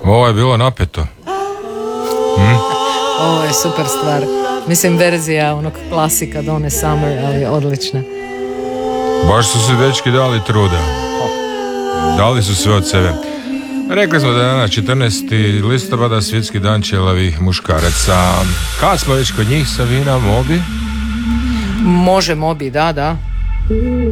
Ovo je bilo napeto. Ovo je super stvar. Mislim, verzija onog klasika Donna Summer, ali odlična. Baš su se dečki dali truda. Dali su sve od sebe. Rekli smo da je danas 14. listopada, svjetski dan ćelavih muškaraca. Kad smo već kod njih, Savina, Mobi? Može Mobi, da.